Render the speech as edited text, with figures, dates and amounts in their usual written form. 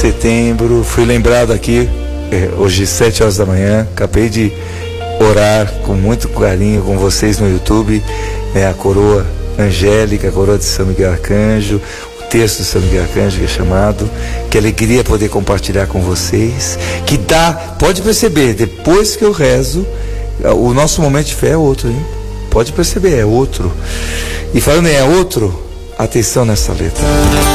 setembro, fui lembrado aqui, hoje 7 horas da manhã, acabei de orar com muito carinho com vocês no YouTube, a coroa angélica, a coroa de São Miguel Arcanjo, o texto de São Miguel Arcanjo que é chamado, que alegria poder compartilhar com vocês, que pode perceber, depois que eu rezo, o nosso momento de fé é outro, hein? Pode perceber, é outro. E falando em é outro, atenção nessa letra.